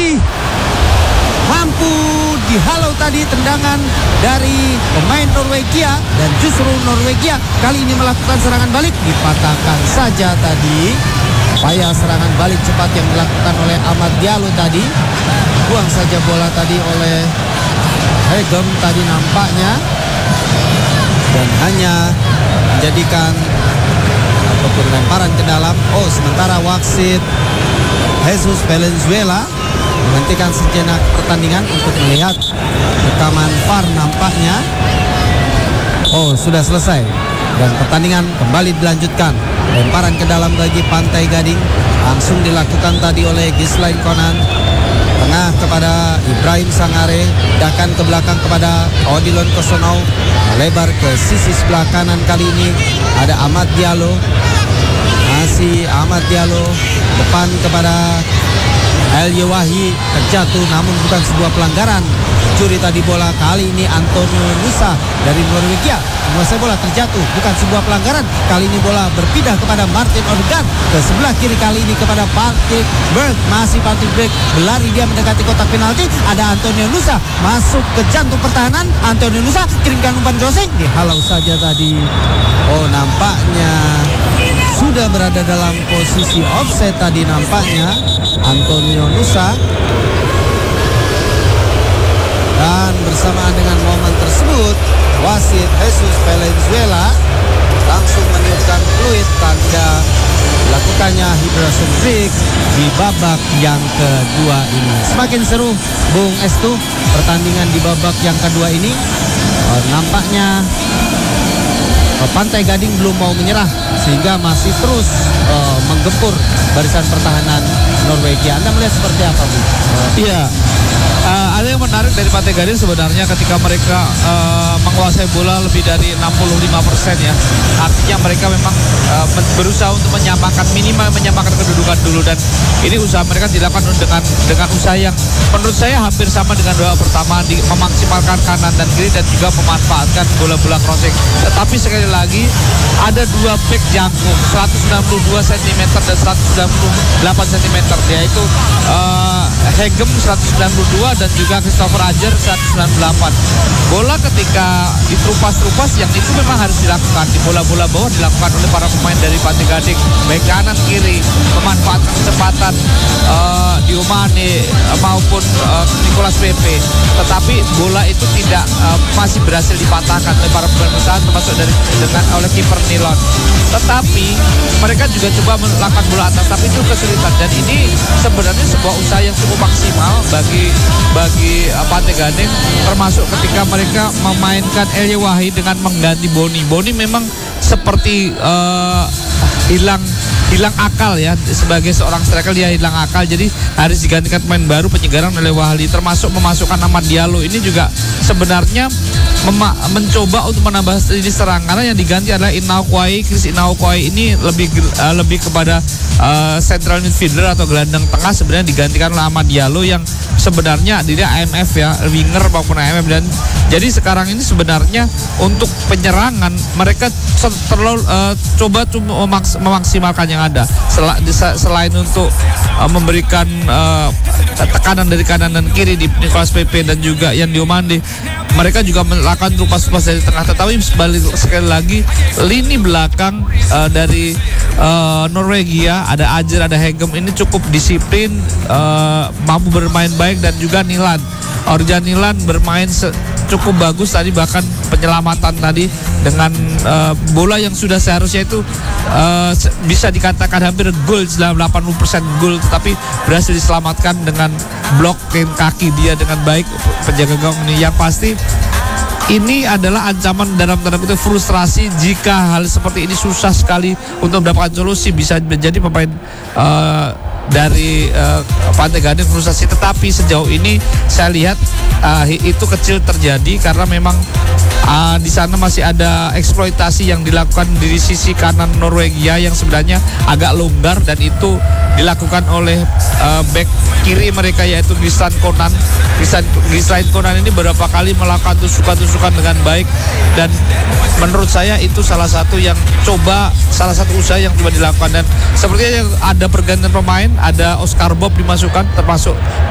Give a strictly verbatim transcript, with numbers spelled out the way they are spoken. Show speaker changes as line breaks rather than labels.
masih mampu dihalau tadi tendangan dari pemain Norwegia, dan justru Norwegia kali ini melakukan serangan balik, dipatahkan saja tadi. Upaya serangan balik cepat yang dilakukan oleh Amad Diallo tadi, buang saja bola tadi oleh Hegem tadi nampaknya, dan hanya menjadikan ataupun lemparan ke dalam. Oh, sementara wasit Jesus Valenzuela menghentikan sejenak pertandingan untuk melihat rekaman V A R nampaknya. Oh, sudah selesai dan pertandingan kembali dilanjutkan. Lemparan ke dalam bagi Pantai Gading langsung dilakukan tadi oleh Gislain Konan. Tengah kepada Ibrahim Sangare, dakan ke belakang kepada Odilon Kosonou, lebar ke sisi sebelah kanan. Kali ini ada Amad Diallo, masih Amad Diallo, depan kepada El Yewahi, terjatuh namun bukan sebuah pelanggaran. Curi tadi bola, kali ini Antonio Nusa dari Norwegia menguasai bola, terjatuh, bukan sebuah pelanggaran. Kali ini bola berpindah kepada Martin Odegaard ke sebelah kiri, kali ini kepada Patrick Berg, masih Patrick Berg berlari, dia mendekati kotak penalti. Ada Antonio Nusa masuk ke jantung pertahanan. Antonio Nusa kirimkan umpan crossing, dihalau saja tadi. Oh, nampaknya sudah berada dalam posisi offside tadi nampaknya Antonio Nusa. Dan bersamaan dengan momen tersebut, wasit Jesus Valenzuela langsung meniupkan fluid tanda dilakukannya hydration break di babak yang kedua ini. Semakin seru, Bung Estu, pertandingan di babak yang kedua ini. Oh, nampaknya oh, Pantai Gading belum mau menyerah sehingga masih terus uh, menggempur barisan pertahanan Norwegia. Anda melihat seperti apa, Bu?
Iya. Uh, ada yang menarik dari Pantai Gading sebenarnya ketika mereka uh, menguasai bola lebih dari enam puluh lima persen ya. Artinya mereka memang uh, berusaha untuk menyamakan, minimal menyamakan kedudukan dulu, dan ini usaha mereka dilakukan dengan dengan usaha yang menurut saya hampir sama dengan doa pertama, di, memaksimalkan kanan dan kiri dan juga memanfaatkan bola-bola crossing. Tetapi sekali lagi ada dua back jangkung seratus sembilan puluh dua sentimeter dan seratus sembilan puluh delapan sentimeter, yaitu uh, Hegem seratus sembilan puluh dua dan juga Christopher Ajer seratus sembilan puluh delapan. Bola ketika diterupas-terupas yang itu memang harus dilakukan di bola-bola bawah, dilakukan oleh para pemain dari Pantai Gading, baik kanan kiri, memanfaatkan kecepatan uh, Diomane uh, maupun uh, Nicolas Pepe. Tetapi bola itu tidak uh, masih berhasil dipatahkan oleh para pemain bertahan, termasuk dari dengan oleh kiper Nilon. Tetapi mereka juga coba melakukan bola atas, tapi itu kesulitan, dan ini sebenarnya sebuah usaha yang cukup maksimal bagi bagi uh, Pantai Gading, termasuk ketika mereka memainkan El Yewahi dengan mengganti Boni. Boni memang seperti uh, hilang hilang akal ya, sebagai seorang striker dia hilang akal, jadi harus digantikan pemain baru penyegaran oleh Wahli, termasuk memasukkan Amad Diallo. Ini juga sebenarnya mema- mencoba untuk menambah ini serang, karena yang diganti adalah Inau Kwai. Chris Inau Kwai ini lebih uh, lebih kepada uh, central midfielder atau gelandang tengah, sebenarnya digantikan oleh Amad Diallo yang sebenarnya dia A M F ya, winger maupun A M F, dan jadi sekarang ini sebenarnya untuk penyerangan mereka terlalu uh, coba cuma memaks- memaksimalkan yang ada. Sel- selain untuk uh, memberikan uh, tekanan dari kanan dan kiri di Nicolas Pepe dan juga Yan Diomande, mereka juga melakukan terupas-terupas dari tengah. Tetapi balik sekali lagi, lini belakang uh, dari uh, Norwegia, ada Ajer, ada Hegem, ini cukup disiplin, uh, mampu bermain baik, dan juga Nilan, Orjan Nilan bermain se- cukup bagus tadi, bahkan penyelamatan tadi dengan uh, bola yang sudah seharusnya itu uh, bisa dikatakan hampir gol, delapan puluh persen gol, tetapi berhasil diselamatkan dengan blok kaki dia dengan baik penjaga gawang ini. Yang pasti ini adalah ancaman dalam tanda kutip frustrasi jika hal seperti ini susah sekali untuk mendapatkan solusi. Bisa menjadi pemain uh, dari uh, Pantai Gading frustasi, tetapi sejauh ini saya lihat uh, itu kecil terjadi karena memang uh, di sana masih ada eksploitasi yang dilakukan di sisi kanan Norwegia yang sebenarnya agak longgar, dan itu dilakukan oleh uh, back kiri mereka yaitu Gislain Konan. Gislain Konan ini beberapa kali melakukan tusukan-tusukan dengan baik, dan menurut saya itu salah satu yang coba salah satu usaha yang coba dilakukan, dan sepertinya ada pergantian pemain, ada Oscar Bob dimasukkan termasuk